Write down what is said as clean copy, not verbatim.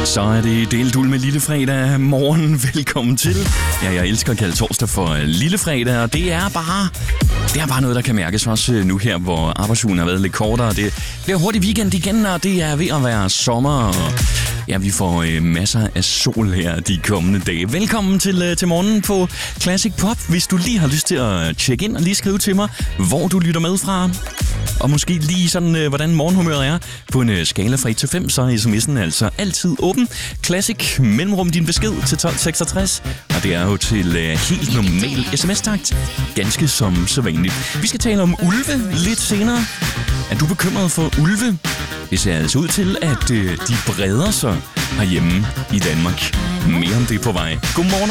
Så er det Dele-Dul med Lillefredag morgen. Velkommen til. Ja, jeg elsker at kalde torsdag for Lillefredag, og det er bare noget, der kan mærkes også nu her, hvor arbejdsugen har været lidt kortere. Det bliver hurtigt weekend igen, og det er ved at være sommer. Og ja, vi får masser af sol her de kommende dage. Velkommen til morgen på Classic Pop. Hvis du lige har lyst til at tjekke ind og lige skrive til mig, hvor du lytter med fra, og måske lige sådan, hvordan morgenhumøret er. På en skala fra 1 til 5, så er sms'en altså altid åben. Classic, mellemrum din besked til 1266. Og det er jo til helt normal sms-takt. Ganske som så vanligt. Vi skal tale om ulve lidt senere. Er du bekymret for ulve? Det ser altså ud til, at de breder sig herhjemme i Danmark. Mere om det på vej. Godmorgen.